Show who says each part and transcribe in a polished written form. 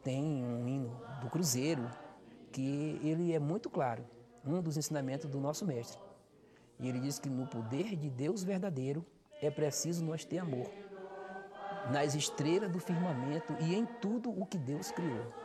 Speaker 1: tem um hino do Cruzeiro que ele é muito claro, um dos ensinamentos do nosso mestre. E ele diz que no poder de Deus verdadeiro é preciso nós ter amor nas estrelas do firmamento e em tudo o que Deus criou.